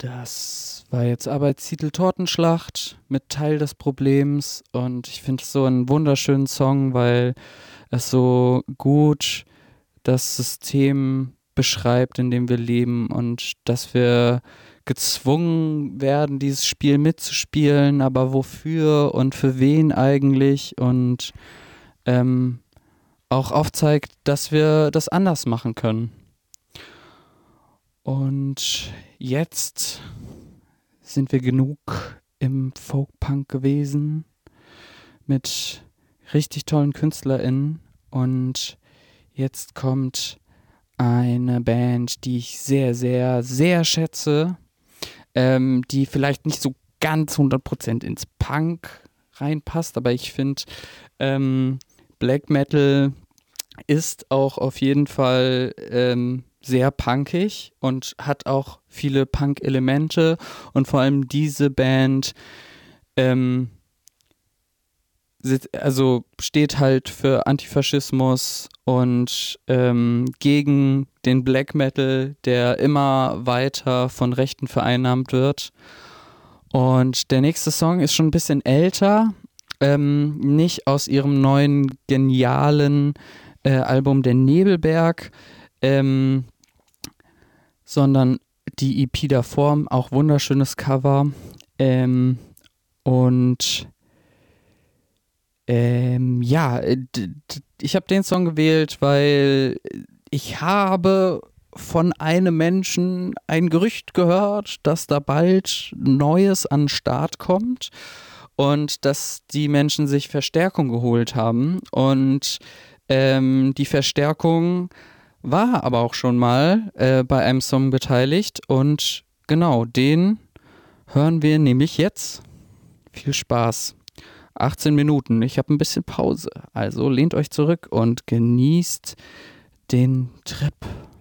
Das war jetzt Arbeitstitel Tortenschlacht mit Teil des Problems und ich finde es so einen wunderschönen Song, weil es so gut das System beschreibt, in dem wir leben und dass wir gezwungen werden, dieses Spiel mitzuspielen, aber wofür und für wen eigentlich und ähm, auch aufzeigt, dass wir das anders machen können. Und jetzt sind wir genug im Folkpunk gewesen mit richtig tollen KünstlerInnen und jetzt kommt eine Band, die ich sehr, sehr, sehr schätze, die vielleicht nicht so ganz 100% ins Punk reinpasst, aber ich finde, Black Metal ist auch auf jeden Fall sehr punkig und hat auch viele Punk-Elemente und vor allem diese Band steht halt für Antifaschismus und gegen den Black Metal, der immer weiter von Rechten vereinnahmt wird. Und der nächste Song ist schon ein bisschen älter, nicht aus ihrem neuen genialen Album Der Nebelberg, sondern die EP davor, auch wunderschönes Cover. Ich habe den Song gewählt, weil ich habe von einem Menschen ein Gerücht gehört, dass da bald Neues an den Start kommt und dass die Menschen sich Verstärkung geholt haben und die Verstärkung war aber auch schon mal bei einem Song beteiligt und genau, den hören wir nämlich jetzt. Viel Spaß. 18 Minuten, ich habe ein bisschen Pause, also lehnt euch zurück und genießt den Trip.